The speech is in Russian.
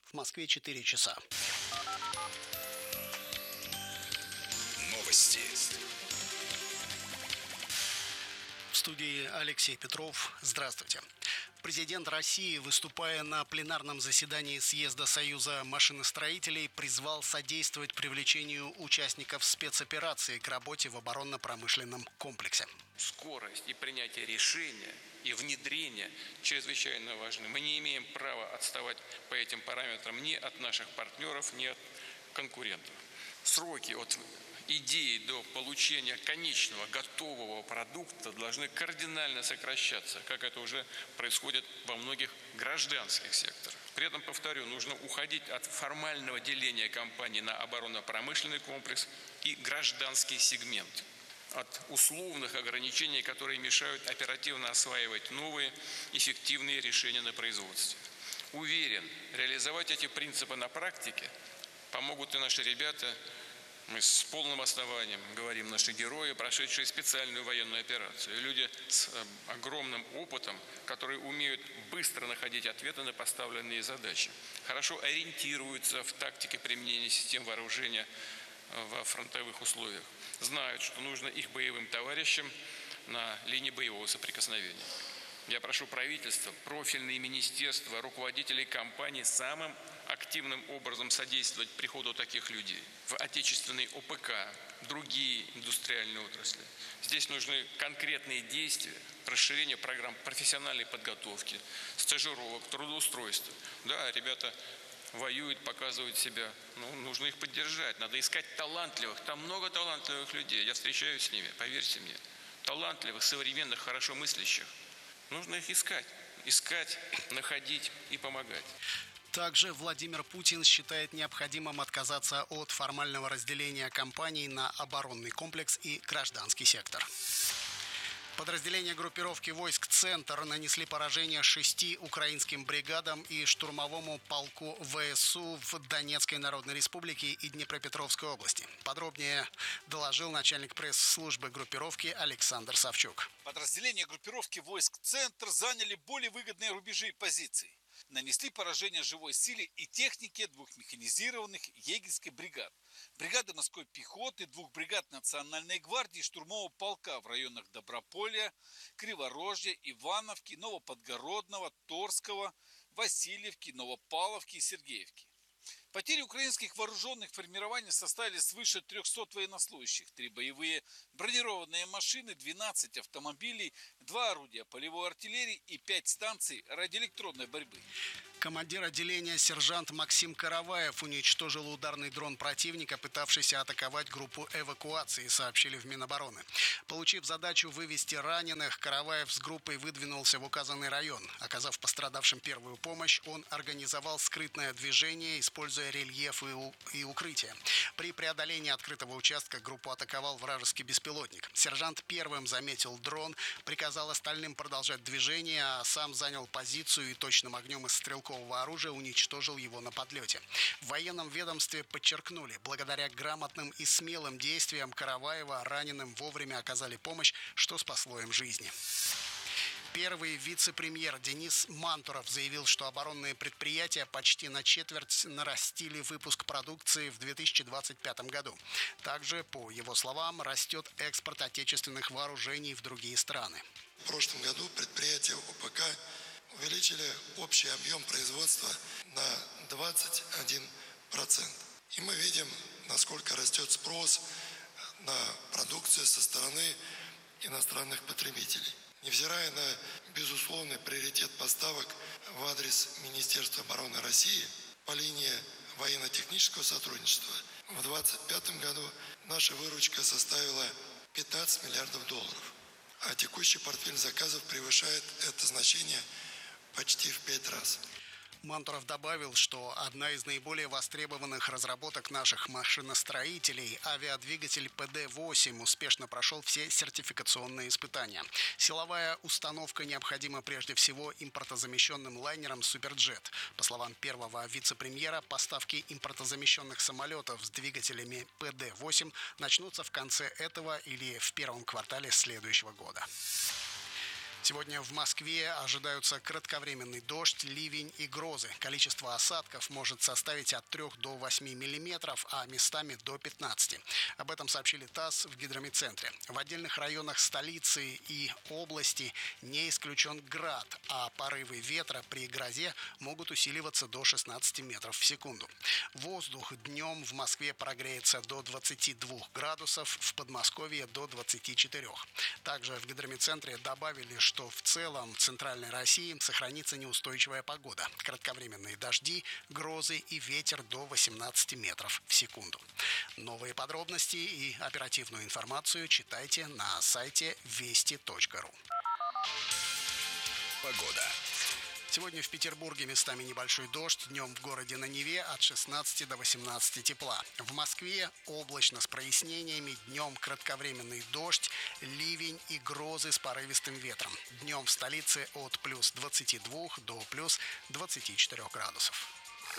В Москве 4 часа. Новости. В студии Алексей Петров. Здравствуйте. Президент России, выступая на пленарном заседании съезда Союза машиностроителей, призвал содействовать привлечению участников спецоперации к работе в оборонно-промышленном комплексе. Скорость и принятие решения и внедрение чрезвычайно важны. Мы не имеем права отставать по этим параметрам ни от наших партнеров, ни от конкурентов. Сроки от идеи до получения конечного готового продукта должны кардинально сокращаться, как это уже происходит во многих гражданских секторах. При этом, повторю, нужно уходить от формального деления компаний на оборонно-промышленный комплекс и гражданский сегмент, от условных ограничений, которые мешают оперативно осваивать новые эффективные решения на производстве. Уверен, реализовать эти принципы на практике помогут и наши ребята. Мы с полным основанием говорим, наши герои, прошедшие специальную военную операцию. Люди с огромным опытом, которые умеют быстро находить ответы на поставленные задачи. Хорошо ориентируются в тактике применения систем вооружения во фронтовых условиях. Знают, что нужно их боевым товарищам на линии боевого соприкосновения. Я прошу правительство, профильные министерства, руководителей компаний самым активным образом содействовать приходу таких людей в отечественный ОПК, другие индустриальные отрасли. Здесь нужны конкретные действия, расширение программ профессиональной подготовки, стажировок, трудоустройства. Да, ребята воюют, показывают себя. Нужно их поддержать, надо искать талантливых. Там много талантливых людей, я встречаюсь с ними, поверьте мне. Талантливых, современных, хорошо мыслящих. Нужно их искать, находить и помогать. Также Владимир Путин считает необходимым отказаться от формального разделения компаний на оборонный комплекс и гражданский сектор. Подразделения группировки войск «Центр» нанесли поражение 6 украинским бригадам и штурмовому полку ВСУ в Донецкой Народной Республике и Днепропетровской области. Подробнее доложил начальник пресс-службы группировки Александр Савчук. Подразделения группировки войск «Центр» заняли более выгодные рубежи и позиции. Нанесли поражение живой силе и технике 2 механизированных егерских бригад, бригады морской пехоты, 2 бригад Национальной гвардии и штурмового полка в районах Доброполья, Криворожья, Ивановки, Новоподгородного, Торского, Васильевки, Новопавловки и Сергеевки. Потери украинских вооруженных формирований составили свыше 300 военнослужащих, 3 боевые бронированные машины, 12 автомобилей, 2 орудия полевой артиллерии и 5 станций радиоэлектронной борьбы. Командир отделения сержант Максим Караваев уничтожил ударный дрон противника, пытавшийся атаковать группу эвакуации, сообщили в Минобороны. Получив задачу вывести раненых, Караваев с группой выдвинулся в указанный район. Оказав пострадавшим первую помощь, он организовал скрытное движение, используя рельеф и укрытие. При преодолении открытого участка группу атаковал вражеский беспилотник. Сержант первым заметил дрон, приказал остальным продолжать движение, а сам занял позицию и точным огнем из стрелкового оружия уничтожил его на подлете. В военном ведомстве подчеркнули, благодаря грамотным и смелым действиям Караваева раненым вовремя оказали помощь, что спасло им жизни. Первый вице-премьер Денис Мантуров заявил, что оборонные предприятия почти на четверть нарастили выпуск продукции в 2025 году. Также, по его словам, растет экспорт отечественных вооружений в другие страны. В прошлом году предприятия ОПК увеличили общий объем производства на 21%. И мы видим, насколько растет спрос на продукцию со стороны иностранных потребителей. Невзирая на безусловный приоритет поставок в адрес Министерства обороны России по линии военно-технического сотрудничества, в 2025 году наша выручка составила 15 миллиардов долларов, а текущий портфель заказов превышает это значение почти в 5 раз. Мантуров добавил, что одна из наиболее востребованных разработок наших машиностроителей, авиадвигатель ПД-8, успешно прошел все сертификационные испытания. Силовая установка необходима прежде всего импортозамещенным лайнерам «Суперджет». По словам первого вице-премьера, поставки импортозамещенных самолетов с двигателями ПД-8 начнутся в конце этого или в первом квартале следующего года. Сегодня в Москве ожидаются кратковременный дождь, ливень и грозы. Количество осадков может составить от 3 до 8 миллиметров, а местами до 15. Об этом сообщили ТАСС в гидромедцентре. В отдельных районах столицы и области не исключен град, а порывы ветра при грозе могут усиливаться до 16 метров в секунду. Воздух днем в Москве прогреется до 22 градусов, в Подмосковье до 24. Также в гидромедцентре добавили, что в целом в Центральной России сохранится неустойчивая погода. Кратковременные дожди, грозы и ветер до 18 метров в секунду. Новые подробности и оперативную информацию читайте на сайте вести.ру. Погода. Сегодня в Петербурге местами небольшой дождь, днем в городе на Неве от 16 до 18 тепла. В Москве облачно с прояснениями, днем кратковременный дождь, ливень и грозы с порывистым ветром. Днем в столице от плюс 22 до плюс 24 градусов.